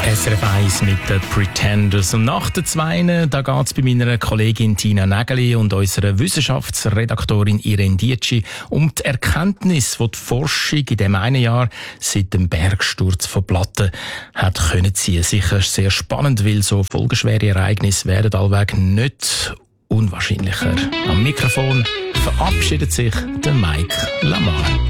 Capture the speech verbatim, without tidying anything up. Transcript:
S R F eins mit den Pretenders. Und nach der Zweinen, da geht es bei meiner Kollegin Tina Nägeli und unserer Wissenschaftsredaktorin Irene Dietschi um die Erkenntnis, die die Forschung in diesem einen Jahr seit dem Bergsturz von Platten hat können ziehen. Sicher sehr spannend, weil so folgenschwere Ereignisse werden allweg nicht unwahrscheinlicher. Am Mikrofon verabschiedet sich der Mike Lamar.